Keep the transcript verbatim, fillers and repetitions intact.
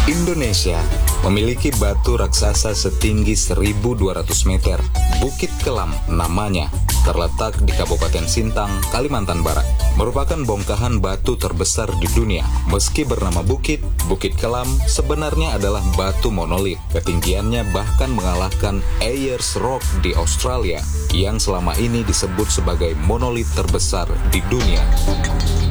Indonesia memiliki batu raksasa setinggi seribu dua ratus meter. Bukit Kelam namanya, terletak di Kabupaten Sintang, Kalimantan Barat. Merupakan bongkahan batu terbesar di dunia. Meski bernama bukit, Bukit Kelam sebenarnya adalah batu monolit. Ketinggiannya bahkan mengalahkan Ayers Rock di Australia, yang selama ini disebut sebagai monolit terbesar di dunia.